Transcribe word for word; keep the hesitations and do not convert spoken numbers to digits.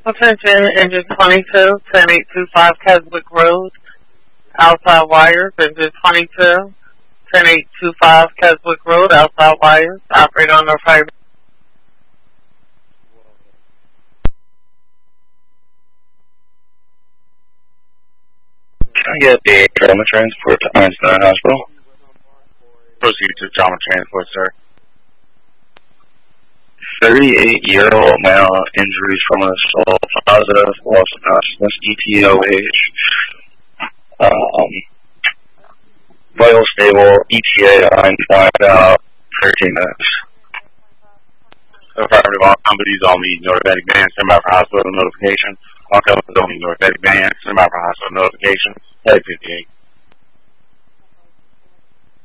Attention, engine twenty-two, ten eight two five Keswick Road, outside wires, engine twenty-two, ten eight two five Keswick Road, outside wires, operate on the fire. Can I get a trauma transport to Einstein Hospital? Proceed to trauma transport, sir. thirty-eight-year-old male, injuries from an assault, positive, loss of consciousness, E T O H. Um, vital stable, E T A on about thirteen minutes. Affirmative, all companies all need Northwest Band, send out for hospital notification. All companies don't need Northwest Band, send out for hospital notification. Head fifty-eight.